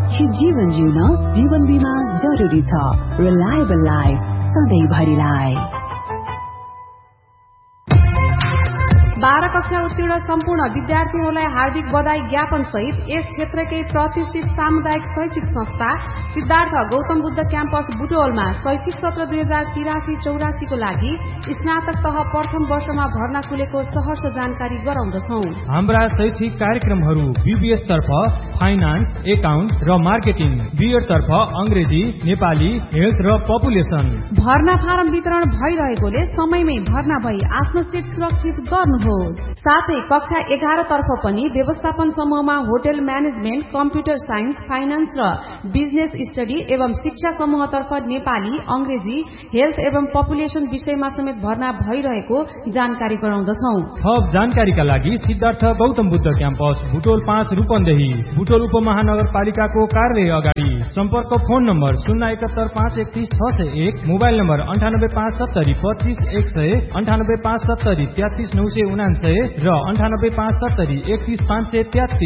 सुरक्षित जीवन जिउन जीवन बीमा जरुरी छ। Reliable life सधैँभरिलाई। 12 कक्षा उत्तीर्ण सम्पूर्ण विद्यार्थीहरूलाई हार्दिक बधाई ज्ञापन सहित यस क्षेत्रकै प्रतिष्ठित सामुदायिक शैक्षिक संस्था सिद्धार्थ गौतम बुद्ध क्याम्पस बुटवलमा शैक्षिक सत्र 2083-84 को लागि स्नातक तह प्रथम वर्षमा भर्ना खुलेको सहर्ष जानकारी गराउँदछौ। हाम्रा शैक्षिक कार्यक्रमहरू बीबीएस तर्फ फाइनान्स, एकाउन्ट र मार्केटिङ, बीएड तर्फ अंग्रेजी, नेपाली, हेल्थ र पपुलेसन। भर्ना फारम वितरण भइरहेकोले समयमै भर्ना भई आफ्नो सिट सुरक्षित गर्नुहोस्। साथै कक्षा 11 तर्फ पनि व्यवस्थापन समूहमा hotel management, computer science, finance र बिजनेस स्टडी एवं शिक्षा समूहतर्फ नेपाली, अंग्रेजी, हेल्थ एवं पपुलेसन विषयमा समेत भर्ना भइरहेको जानकारी गराउँदछौ। थप जानकारीका लागि सिद्धार्थ गौतम बुद्ध क्याम्पस बुटोल 5 रूपन्देही, बुटोल उपमहानगरपालिकाको कार्यालय अगाडि। सम्पर्क फोन नम्बर 071 531 601, मोबाइल नम्बर 98570 25 100, 98570 33 999 र 98570 31 533।